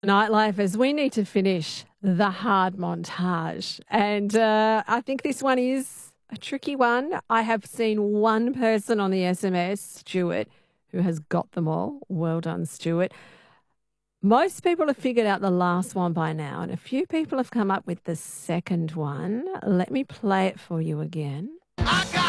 Nightlife, as we need to finish the hard montage. And I think this one is a tricky one. I have seen one person on the SMS, Stuart, who has got them all. Well done, Stuart. Most people have figured out the last one by now, and a few people have come up with the second one. Let me play it for you again. I got